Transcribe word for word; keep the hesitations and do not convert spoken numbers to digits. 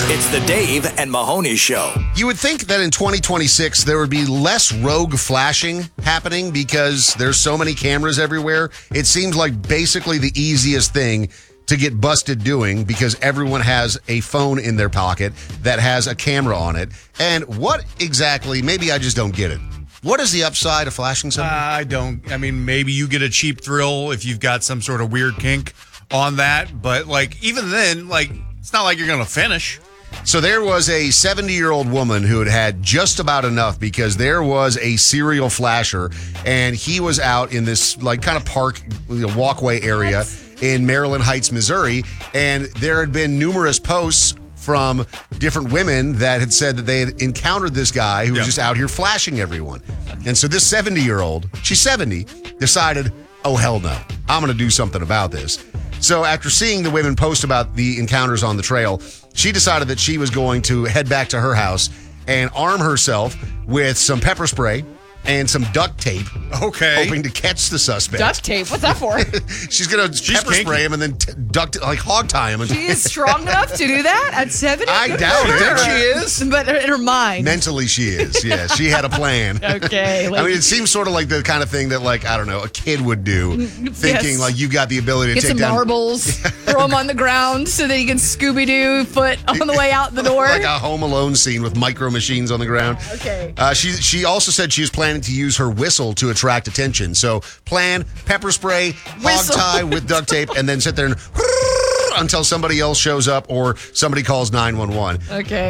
It's the Dave and Mahoney Show. You would think that in twenty twenty-six there would be less rogue flashing happening because there's so many cameras everywhere. It seems like basically the easiest thing to get busted doing because everyone has a phone in their pocket that has a camera on it. And what exactly, maybe I just don't get it. What is the upside of flashing something? I don't. I mean, maybe you get a cheap thrill if you've got some sort of weird kink on that. But, like, even then, like, it's not like you're going to finish. So there was a seventy-year-old woman who had had just about enough because there was a serial flasher, and he was out in this, like, kind of park you know, walkway area what? in Maryland Heights, Missouri, and there had been numerous posts from different women that had said that they had encountered this guy who was yeah. just out here flashing everyone. And so this seventy-year-old, she's seventy, decided, oh, hell no, I'm going to do something about this. So after seeing the women post about the encounters on the trail, she decided that she was going to head back to her house and arm herself with some pepper spray and some duct tape. Okay. Hoping to catch the suspect. Duct tape? What's that for? She's going to pepper kinky. spray him and then t- duct, like hog tie him. She is strong enough to do that at seventy? I Good doubt for it. her. Think she is? But in her mind. Mentally, she is. Yeah, she had a plan. Okay. I mean, it seems sort of like the kind of thing that, like, I don't know, a kid would do, thinking Yes. like you got the ability to Get take some down marbles, throw them on the ground so that you can Scooby-Doo foot on the way out the door. like a Home Alone scene with micro machines on the ground. Okay. Uh, she she also said she was planning to use her whistle to attract attention. So plan pepper spray, hog Whistle. tie with duct tape, and then sit there and until somebody else shows up or somebody calls nine one one. Okay.